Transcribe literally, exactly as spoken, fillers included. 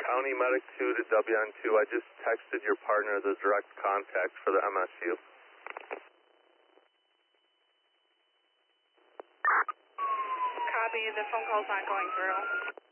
County Medic two to W N two. I just texted your partner the direct contact for the M S U. Copy, the phone call's not going through.